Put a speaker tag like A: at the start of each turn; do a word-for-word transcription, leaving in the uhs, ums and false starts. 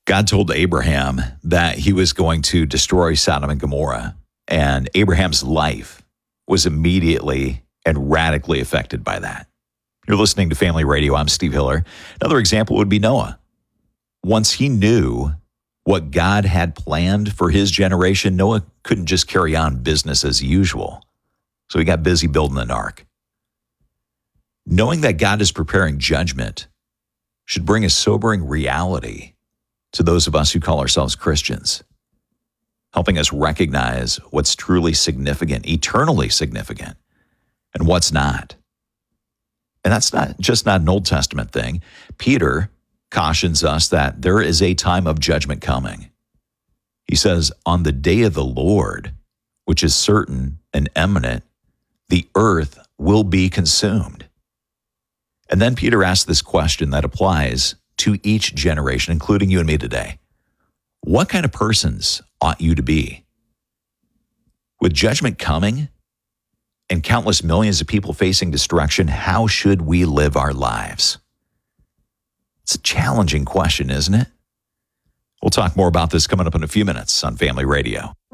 A: God told Abraham that he was going to destroy Sodom and Gomorrah, and Abraham's life was immediately and radically affected by that. You're listening to Family Radio. I'm Steve Hiller. Another example would be Noah. Once he knew what God had planned for his generation, Noah couldn't just carry on business as usual. So he got busy building an ark. Knowing that God is preparing judgment should bring a sobering reality to those of us who call ourselves Christians, helping us recognize what's truly significant, eternally significant, and what's not. And that's not just not an Old Testament thing. Peter cautions us that there is a time of judgment coming. He says, on the day of the Lord, which is certain and imminent, the earth will be consumed. And then Peter asks this question that applies to each generation, including you and me today. What kind of persons ought you to be? With judgment coming and countless millions of people facing destruction, how should we live our lives? It's a challenging question, isn't it? We'll talk more about this coming up in a few minutes on Family Radio.